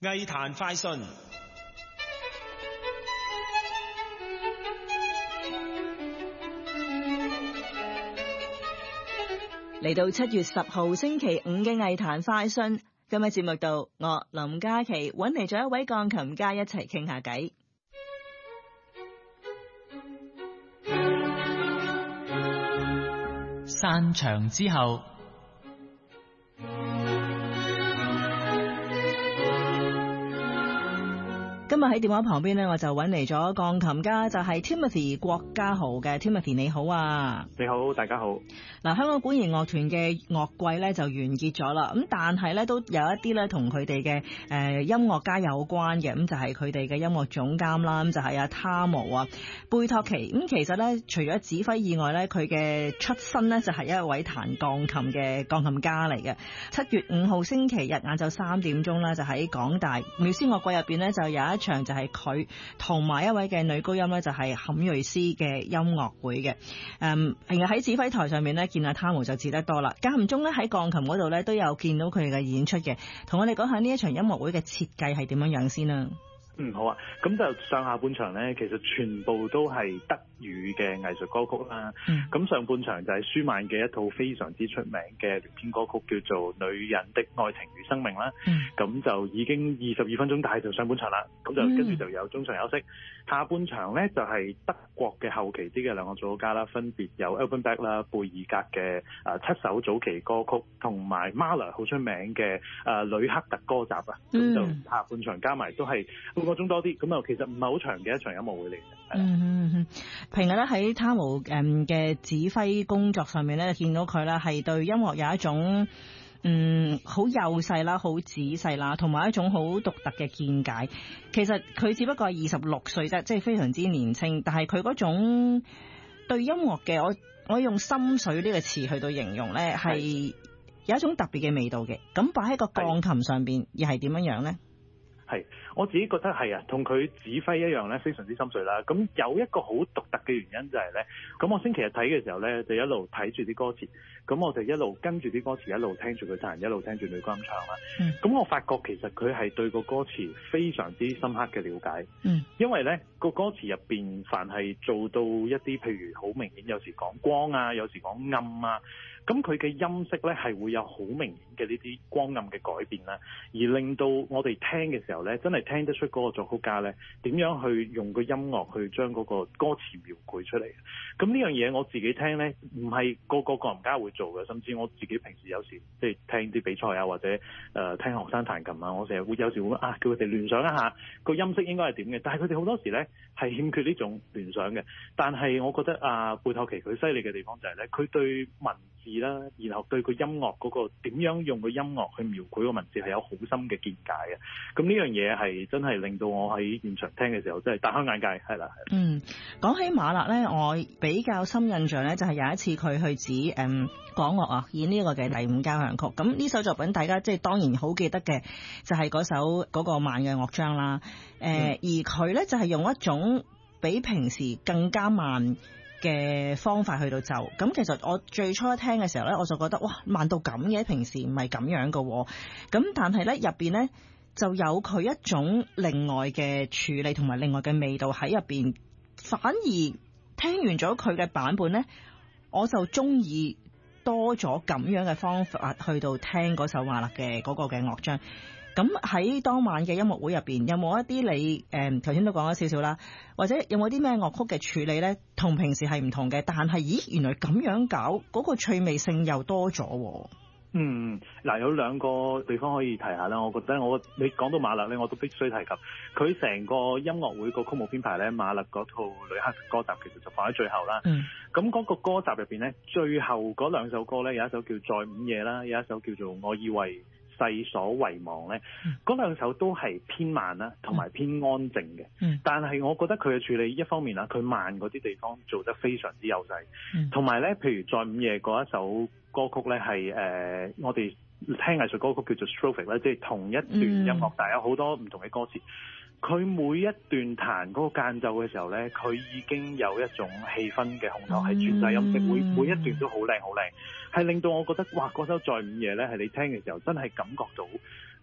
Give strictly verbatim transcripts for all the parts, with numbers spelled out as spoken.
藝壇快訊。 嚟到七月十號星期五嘅藝壇快訊，今日節目度我林嘉琪揾嚟咗一位鋼琴家一齊傾下偈。 散場之後， 今日喺電話旁邊呢，我就揾嚟咗鋼琴家，就係 Timothy 郭家豪嘅。 Timothy 你好啊。 你好，大家好。 嗱，香港管弦樂團嘅樂季咧就完結咗啦，咁但係咧都有一啲咧同佢哋嘅誒音樂家有關嘅，咁就係佢哋嘅音樂總監啦，咁就係阿湯姆啊貝托奇。咁其實咧除咗指揮以外咧，佢嘅出身咧就係一位彈鋼琴嘅鋼琴家嚟嘅。七月五號星期日晏晝三點鐘咧，就喺港大繆斯樂季入邊咧就有一場就係佢同埋一位嘅女高音咧就係坎瑞斯嘅音樂會嘅。誒，平日喺指揮台上面咧見阿湯姆就自得多啦，間唔中咧喺鋼琴嗰度咧都有見到佢哋嘅演出嘅。同我哋講下呢一場音樂會嘅設計係點樣樣先啦。 嗯，好啊。咁就上下半場咧，其實全部都係德語嘅藝術歌曲啦。咁、嗯、上半場就係舒曼嘅一套非常之出名嘅聯編歌曲，叫做《女人的愛情與生命》啦。咁、嗯、就已經二十二分鐘，但係就上半場啦。咁就跟住就有中場休息。下半場咧就係、是、德國嘅後期啲嘅兩個組合家啦，分別有 Alban Berg 啦、貝爾格嘅誒七首早期歌曲，同埋 Mahler 好出名嘅誒呂克特歌集啊。咁、嗯、就下半場加埋都係半個鐘多啲，咁啊其實唔係好長嘅一場音樂會嚟嘅。 嗯嗯嗯，平日咧喺湯姆誒嘅指揮工作上面咧，見到佢咧係對音樂有一種嗯好幼細啦、好仔細啦，同埋一種好獨特嘅見解。其實佢只不過係二十六歲啫，即係非常之年輕，但係佢嗰種對音樂嘅，我我用心水呢個詞去到形容咧，係有一種特別嘅味道嘅。咁擺喺個鋼琴上邊，又係點樣樣咧？ 係，我自己覺得係啊，同佢指揮一樣咧，非常之心水啦。咁有一個好獨特嘅原因就係咧，咁我星期日睇嘅時候咧，就一路睇住啲歌詞，咁我就一路跟住啲歌詞，一路聽住佢彈，一路聽住女高音唱啦。咁、嗯、我發覺其實佢係對個歌詞非常之深刻嘅了解。嗯，因為咧個歌詞入邊，凡係做到一啲譬如好明顯，有時講光啊，有時講暗啊，咁佢嘅音色咧係會有好明顯嘅呢啲光暗嘅改變啦，而令到我哋聽嘅時候咧，真係聽得出嗰個作曲家咧點樣去用個音樂去將嗰個歌詞描繪出嚟。咁呢樣嘢我自己聽咧，唔係個個鋼琴家會做嘅，甚至我自己平時有時即係聽啲比賽啊，或者誒、呃、聽學生彈琴啊，我成日會有時會啊叫佢哋聯想一下個音色應該係點嘅，但係佢哋好多時咧係欠缺呢種聯想嘅。但係我覺得啊貝托奇佢犀利嘅地方就係咧，佢對文字啦，然後對個音樂嗰個點樣用個音樂去描繪個文字係有好深嘅見解嘅。咁呢樣嘢係真係令到我喺現場聽嘅時候真係大開眼界，係啦。 嗯，講起馬勒咧，我比較深印象咧就係有一次佢去指誒廣樂啊演呢個嘅第五交響曲。咁呢首作品大家即係當然好記得嘅，就係嗰首嗰個慢嘅樂章啦。誒、呃嗯，而佢咧就係用一種比平時更加慢嘅方法去到奏。咁其實我最初聽嘅時候咧，我就覺得哇慢到咁嘅，平時唔係咁樣嘅。咁但係咧入邊咧就有佢一種另外嘅處理同埋另外嘅味道喺入邊，反而聽完咗佢嘅版本咧，我就中意多咗咁樣嘅方法去到聽嗰首馬勒嘅嗰個嘅樂章。咁喺當晚嘅音樂會入邊，有冇一啲你誒頭先都講咗少少啦，或者有冇啲咩樂曲嘅處理咧，同平時係唔同嘅？但係咦，原來咁樣搞嗰、嗰個趣味性又多咗。 嗯，嗱，有兩個地方可以提下啦。我覺得我你講到馬勒咧，我都必須提及佢成個音樂會個曲目編排咧。馬勒嗰套呂克歌集其實就放喺最後啦。嗯，咁嗰個歌集入邊咧，最後嗰兩首歌咧，有一首叫在午夜啦，有一首叫做我以為世所遺忘咧，嗰、嗯、兩首都係偏慢啦，同埋偏安靜嘅。嗯，但係我覺得佢嘅處理一方面啦，佢慢嗰啲地方做得非常之幼細。嗯，同埋咧，譬如在午夜嗰一首歌曲咧，係誒、呃、我哋聽藝術歌曲叫做 Strophic 咧，即係同一段音樂，但有好多唔同嘅歌詞。佢每一段彈嗰個間奏嘅時候咧，佢已經有一種氣氛嘅烘托，係轉晒音色，每每一段都好靚好靚，係令到我覺得哇！嗰首在午夜咧，係你聽嘅時候真係感覺到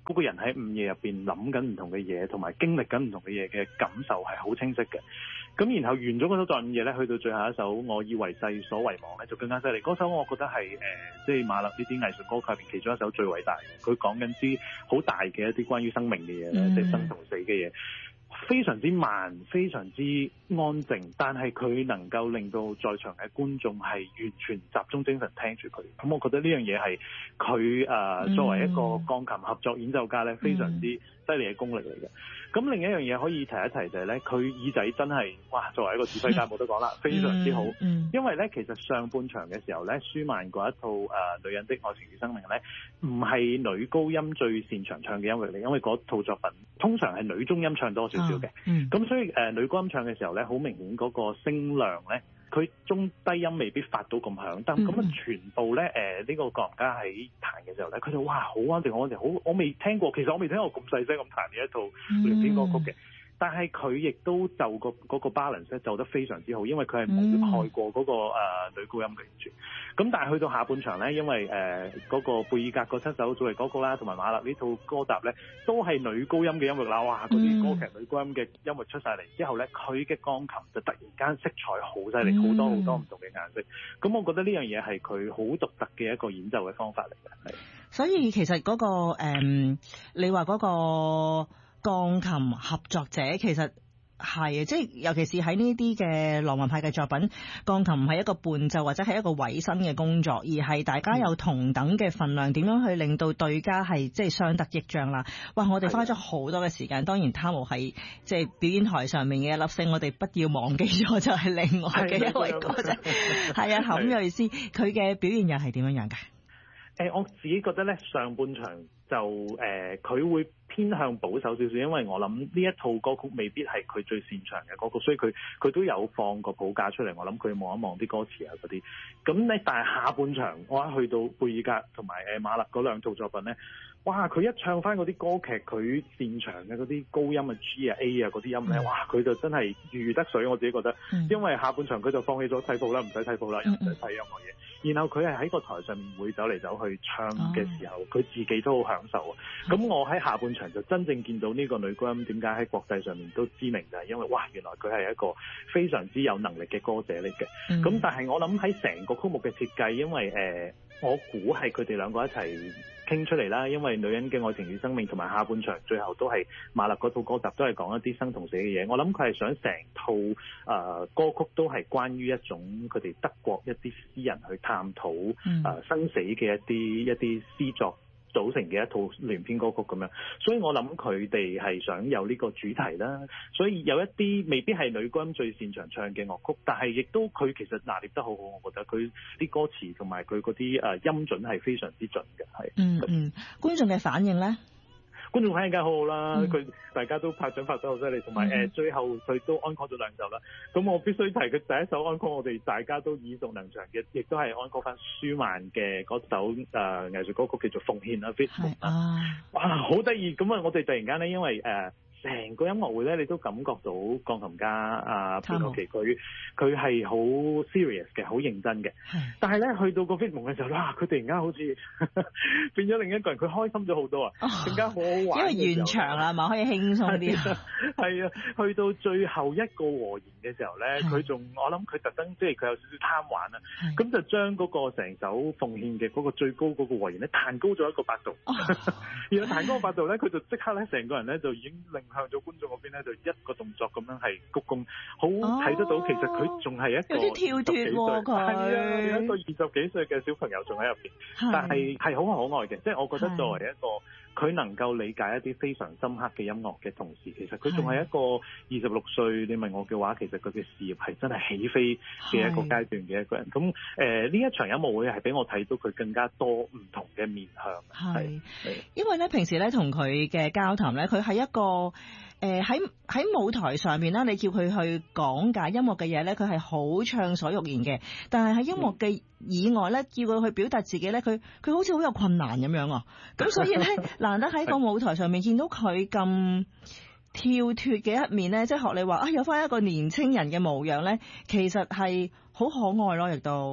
嗰個人喺午夜入邊諗緊唔同嘅嘢，同埋經歷緊唔同嘅嘢嘅感受係好清晰嘅。咁然後完咗嗰首在午夜咧，去到最後一首我以為世所遺忘咧，就更加犀利。嗰首我覺得係誒，即係馬勒呢啲藝術歌曲入邊其中一首最偉大嘅。佢講緊啲好大嘅一啲關於生命嘅嘢咧，即係生同死嘅嘢。非常之慢，非常之安靜，但係佢能夠令到在場嘅觀眾係完全集中精神聽住佢。咁我覺得呢樣嘢係佢誒作為一個鋼琴合作演奏家咧，非常之犀利嘅功力嚟嘅。咁另一樣嘢可以提一提就係咧，佢耳仔真係哇，作為一個指揮家冇得講啦，非常之好。嗯嗯、因為咧，其實上半場嘅時候咧，舒曼嗰一套誒、呃《女人的愛情與生命》咧，唔係女高音最擅長唱嘅音樂嚟，因為嗰套作品通常係女中音唱多少少嘅。咁、啊嗯、所以誒、呃、女高音唱嘅時候咧，好明顯嗰個聲量咧，佢中低音未必發到咁響，但咁啊、嗯、全部咧誒呢、呃呢個鋼琴家喺彈嘅時候咧，佢就哇好安定好安定，好我未聽過，其實我未聽過咁細聲咁彈呢一套聯編歌曲嘅。嗯但係佢亦都就個嗰個 balance 咧就得非常之好，因為佢係冇蓋過嗰、那個、呃、女高音嘅完全。咁但係去到下半場咧，因為誒嗰、呃那個貝爾格嗰七首作為歌曲啦，同埋馬勒呢套歌集咧，都係女高音嘅音域啦。哇！嗰啲歌劇女高音嘅音域出晒嚟之後咧，佢嘅鋼琴就突然間色彩好犀利，好、嗯、多好多唔同嘅顏色。咁我覺得呢樣嘢係佢好獨特嘅一個演奏嘅方法嚟嘅。係。所以其實嗰、那個、嗯、你話嗰、那個。鋼琴合作者其實係，即係尤其是喺呢啲嘅浪漫派嘅作品，鋼琴唔係一個伴奏或者係一個委身嘅工作，而係大家有同等嘅份量，點樣去令到對家係即係相得益彰啦。哇！我哋花咗好多嘅時間，當然他無係即係表演台上面嘅一粒星，我哋不要忘記咗就係另外嘅一位歌者，係啊，坎瑞斯，佢嘅表現又係點樣樣㗎？誒、呃，我自己覺得咧，上半場就誒，佢、呃、會偏向保守少少，因為我諗呢一套歌曲未必係佢最擅長嘅歌曲，所以佢佢都有放個譜架出嚟。我諗佢望一望啲歌詞啊嗰啲。咁咧，但係下半場我一去到貝爾格同埋誒馬勒嗰兩套作品咧，哇！佢一唱翻嗰啲歌劇，佢擅長嘅嗰啲高音啊 G 啊 A 啊嗰啲音咧，哇！佢就真係如魚得水，我自己覺得。嗯、因為下半場佢就放棄咗睇譜啦，唔使睇譜啦，又唔使睇任何嘢。然後佢係喺個台上面會走嚟走去唱嘅時候，佢、哦、自己都好享受啊！咁、嗯、我喺下半場就真正見到呢個女高音點解喺國際上面都知名，就係因為哇，原來佢係一個非常之有能力嘅歌者嚟嘅。咁、嗯、但係我諗喺成個曲目嘅設計，因為誒、呃，我估係佢哋兩個一齊傾出嚟啦。因為女人嘅愛情與生命同埋下半場最後都係馬勒嗰套歌集，都係講一啲生同死嘅嘢。我諗佢係想成套誒、呃、歌曲都係關於一種佢哋德國一啲詩人去探討誒、嗯呃、生死嘅一啲一啲詩作組成嘅一套聯編歌曲咁樣，所以我諗佢哋係想有呢個主題啦。所以有一啲未必係女高音最擅長唱嘅樂曲，但係亦都佢其實拿捏得好好，我覺得佢啲歌詞同埋佢嗰啲誒音準係非常之準嘅，係。嗯嗯，觀眾嘅反應咧？觀眾反應梗係好好啦，佢、嗯、大家都拍掌拍得好犀利，同埋誒最後佢都安可咗兩首啦。咁我必須提佢第一首安可，我哋大家都耳熟能詳嘅，亦都係安可翻舒曼嘅嗰首誒、呃、藝術歌曲叫做《奉獻》啊 ，Widmung 啊，哇，好得意！咁啊，我哋突然間咧，因為誒。呃成個音樂會咧，你都感覺到鋼琴家啊佩洛奇佢佢係好 serious 嘅，好認真嘅。但係咧去到個 Widmung 嘅時候，哇！佢突然間好似變咗另一個人，佢開心咗好多啊，更加好好玩。因為完場啦嘛，可以輕鬆啲。係啊，去到最後一個和弦嘅時候咧，佢仲我諗佢特登即係佢有少少貪玩啊，咁就將嗰個成首奉獻嘅嗰個最高嗰個和弦咧彈高咗一個八度，然後彈高個八度咧，佢就即刻咧成個人咧就已經令向咗觀眾嗰邊咧，就一個動作咁樣係鞠躬，好睇得到。哦、其實佢仲係一個有啲跳脫喎，佢係啊，有一個二十幾歲嘅小朋友仲喺入邊，但係係好可愛嘅。即係我覺得作為一個佢能夠理解一啲非常深刻嘅音樂嘅同時，其實佢仲係一個二十六歲。你問我嘅話，其實佢嘅事業係真係起飛嘅一個階段嘅一個人。咁誒，呢、呃、一場音樂會係俾我睇到佢更加多唔同嘅面向。係，因為咧平時咧同佢嘅交談咧，佢係一個。誒喺喺舞台上面咧，你叫佢去講解音樂嘅嘢咧，佢係好暢所欲言嘅。但係喺音樂嘅以外咧，叫佢去表達自己咧，佢佢好似好有困難咁樣啊。咁所以咧，難得喺個舞台上面見到佢咁跳脫嘅一面咧，即係學你話啊，有翻一個年青人嘅模樣咧，其實係好可愛咯，亦都。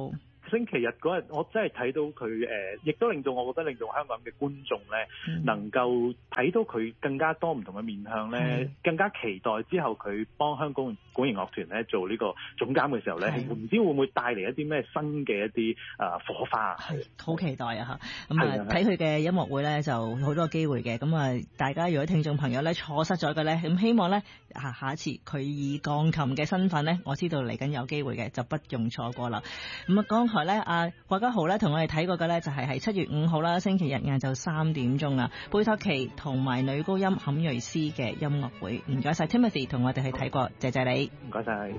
星期日嗰日，我真係睇到佢誒，亦、呃、都令到我覺得令到香港嘅觀眾咧，嗯、能夠睇到佢更加多唔同嘅面向咧，嗯、更加期待之後佢幫香港管弦樂團咧做呢個總監嘅時候咧，唔、嗯、知會唔會帶嚟一啲咩新嘅一啲誒、呃、火花？ 係好期待啊！嚇咁啊，睇佢嘅音樂會咧就好多機會嘅。咁啊，大家如果聽眾朋友咧錯失咗嘅咧，咁希望咧下下一次佢以鋼琴嘅身份咧，我知道嚟緊有機會嘅，就不用錯過啦。咁啊，剛才咧阿郭家豪咧同我哋睇過嘅咧就係喺七月五號啦，星期日晏晝三點鐘啊，貝托奇同埋女高音坎瑞斯嘅音樂會。唔該晒 Timothy 同我哋去睇過，謝謝你。 唔該晒。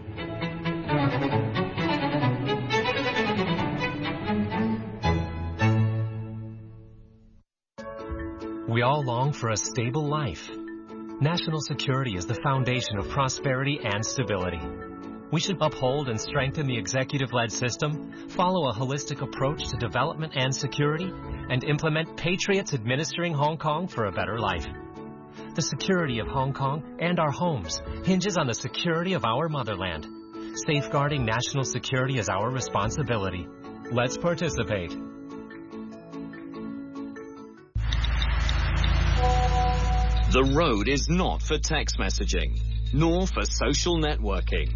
We all long for a stable life. National security is the foundation of prosperity and stability. We should uphold and strengthen the executive-led system, follow a holistic approach to development and security, and implement patriots administering Hong Kong for a better life. The security of Hong Kong and our homes hinges on the security of our motherland. Safeguarding national security is our responsibility. Let's participate. The road is not for text messaging, nor for social networking.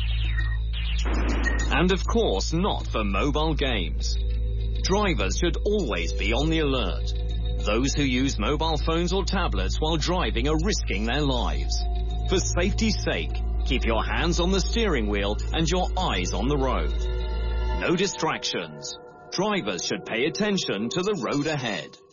And of course, not for mobile games. Drivers should always be on the alert. Those who use mobile phones or tablets while driving are risking their lives. For safety's sake, keep your hands on the steering wheel and your eyes on the road. No distractions. Drivers should pay attention to the road ahead.